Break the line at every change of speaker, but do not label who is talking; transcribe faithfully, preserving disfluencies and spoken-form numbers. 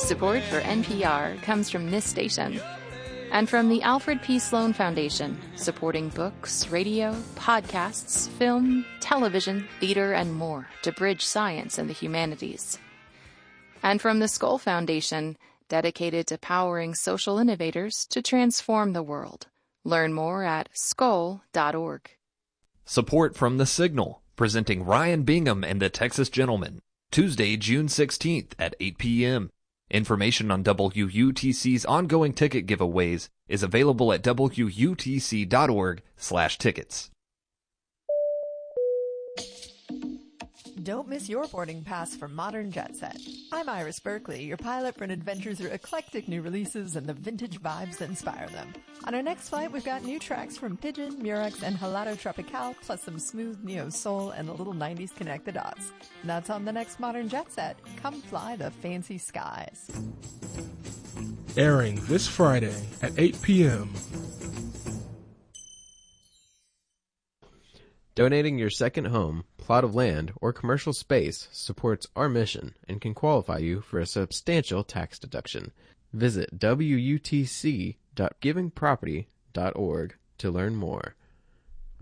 Support for N P R comes from this station and from the Alfred P. Sloan Foundation, supporting books, radio, podcasts, film, television, theater, and more to bridge science and the humanities. And from the Skoll Foundation, dedicated to powering social innovators to transform the world. Learn more at skoll dot org.
Support from The Signal, presenting Ryan Bingham and the Texas Gentlemen, Tuesday, June sixteenth at eight p.m. Information on W U T C's ongoing ticket giveaways is available at W U T C dot org slash tickets.
Don't miss your boarding pass for Modern Jet Set. I'm Iris Berkeley, your pilot for an adventure through eclectic new releases and the vintage vibes that inspire them. On our next flight, we've got new tracks from Pigeon, Murex, and Halado Tropical, plus some smooth neo-soul and a little nineties connect the dots. And that's on the next Modern Jet Set. Come fly the fancy skies.
Airing this Friday at eight p.m.
Donating your second home, plot of land, or commercial space supports our mission and can qualify you for a substantial tax deduction. Visit W U T C dot giving property dot org to learn more.